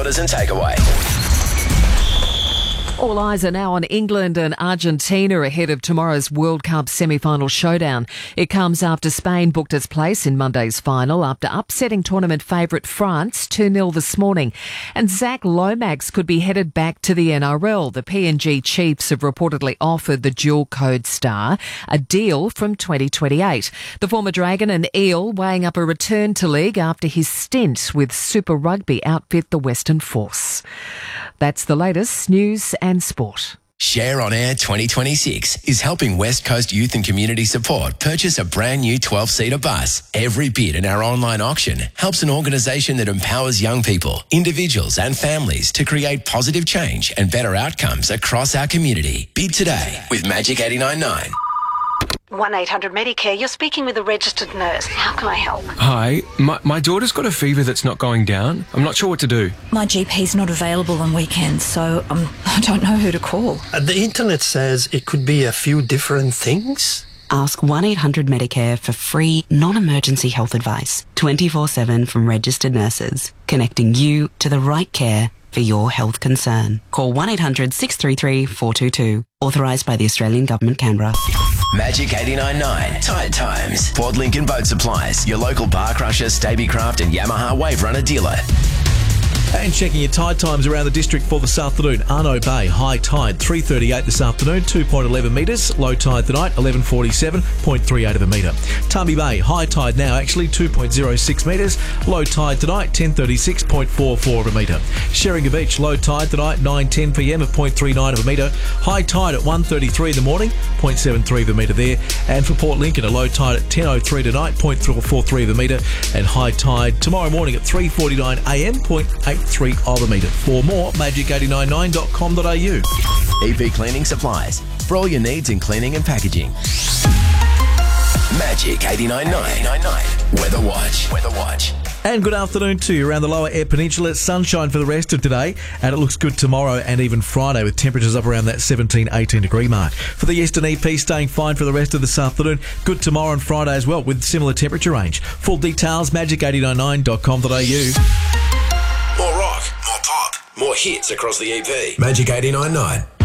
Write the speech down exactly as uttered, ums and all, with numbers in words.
orders and takeaway. All eyes are now on England and Argentina ahead of tomorrow's World Cup semi-final showdown. It comes after Spain booked its place in Monday's final after upsetting tournament favourite France two nil this morning. And Zach Lomax could be headed back to the N R L. The P N G Chiefs have reportedly offered the dual-code star a deal from twenty twenty-eight. The former Dragon and Eel weighing up a return to league after his stint with Super Rugby outfit the Western Force. That's the latest news and sport. Share On Air twenty twenty-six is helping West Coast Youth and Community Support purchase a brand new twelve-seater bus. Every bid in our online auction helps an organisation that empowers young people, individuals and families to create positive change and better outcomes across our community. Bid today with Magic eighty-nine point nine. one eight hundred Medicare, you're speaking with a registered nurse. How can I help? Hi, my, my daughter's got a fever that's not going down. I'm not sure what to do. My G P's not available on weekends, so um, I don't know who to call. Uh, the internet says it could be a few different things. Ask one eight hundred Medicare for free, non-emergency health advice, twenty-four seven from registered nurses, connecting you to the right care for your health concern. Call one eight hundred six three three four two two. Authorised by the Australian Government, Canberra. Magic eighty-nine point nine. Tide Times. Port Lincoln Boat Supplies. Your local Bar Crusher, Stabicraft and Yamaha Wave Runner dealer. And checking your tide times around the district for this afternoon. Arno Bay, high tide three thirty-eight this afternoon, two point one one metres. Low tide tonight, eleven forty-seven point three eight of a metre. Tumby Bay, high tide now actually two point oh six metres. Low tide tonight, ten thirty-six point four four of a metre. Sheringa Beach, low tide tonight, nine ten p m of zero point three nine of a metre. High tide at one thirty-three in the morning, zero point seven three of a metre there. And for Port Lincoln, a low tide at ten oh three tonight, zero point four three of a metre. And high tide tomorrow morning at three forty-nine a m, zero point eight three of a metre. For more, magic eight nine nine dot com dot a u. E V Cleaning Supplies. For all your needs in cleaning and packaging. Magic eighty-nine point nine. Weather Watch. Weather Watch. And good afternoon to you around the lower Eyre Peninsula. It's sunshine for the rest of today, and it looks good tomorrow and even Friday with temperatures up around that seventeen, eighteen degree mark. For the Eastern E P, staying fine for the rest of this afternoon. Good tomorrow and Friday as well with similar temperature range. Full details, magic eight nine nine dot com dot a u. More rock, more pop, more hits across the E P. Magic eighty-nine point nine.